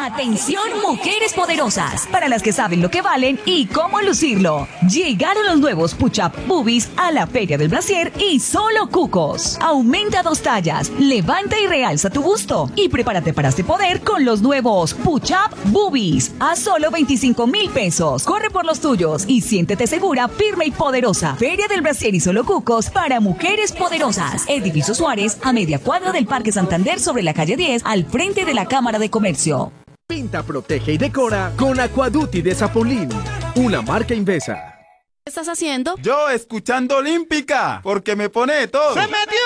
Atención, mujeres poderosas, para las que saben lo que valen y cómo lucirlo. Llegaron los nuevos Push-Up Boobies a la Feria del Brasier y solo cucos. Aumenta 2 tallas, levanta y realza tu busto y prepárate para este poder con los nuevos Push-Up Boobies a solo 25,000 pesos. Corre por los tuyos y siéntete segura, firme y poderosa. Feria del Brasier y solo cucos para mujeres poderosas. Edificio Suárez, a media cuadra del Parque Santander, sobre la calle 10, al frente de la Cámara de Comercio. Pinta, protege y decora con Aquaduty de Zapolín, una marca Invesa. ¿Qué estás haciendo? Yo escuchando Olímpica, porque me pone de todo. ¡Se metió!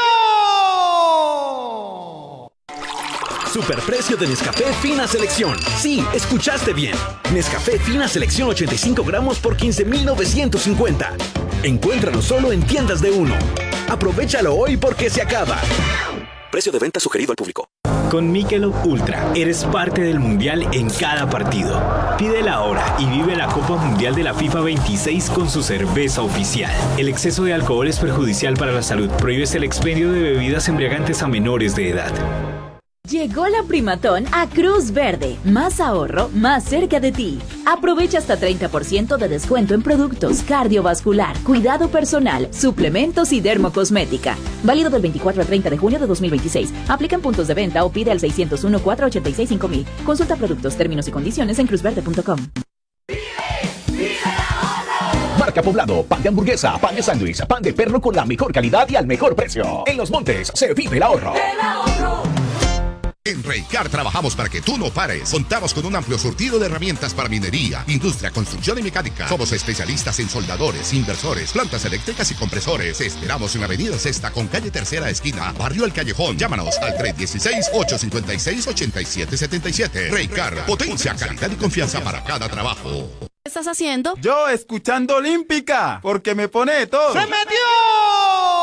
Superprecio de Nescafé Fina Selección. Sí, escuchaste bien. Nescafé Fina Selección 85 gramos por 15,950. Encuéntranos solo en tiendas de uno. Aprovechalo hoy porque se acaba. Precio de venta sugerido al público. Con Michelob Ultra eres parte del mundial en cada partido. Pídela ahora y vive la Copa Mundial de la FIFA 26 con su cerveza oficial. El exceso de alcohol es perjudicial para la salud. Prohíbes el expendio de bebidas embriagantes a menores de edad. Llegó la Primatón a Cruz Verde. Más ahorro, más cerca de ti. Aprovecha hasta 30% de descuento en productos cardiovascular, cuidado personal, suplementos y dermocosmética. Válido del 24 al 30 de junio de 2026. Aplica en puntos de venta o pide al 601-486-5000. Consulta productos, términos y condiciones en cruzverde.com. Marca Poblado, pan de hamburguesa, pan de sándwich, pan de perro con la mejor calidad y al mejor precio. En Los Montes se vive el ahorro. En Raycar trabajamos para que tú no pares. Contamos con un amplio surtido de herramientas para minería, industria, construcción y mecánica. Somos especialistas en soldadores, inversores, plantas eléctricas y compresores. Esperamos en Avenida Sexta con calle Tercera esquina, Barrio El Callejón. Llámanos al 316-856-8777. Raycar, potencia, calidad y confianza para cada trabajo. ¿Qué estás haciendo? Yo escuchando Olímpica, porque me pone de todo. ¡Se metió!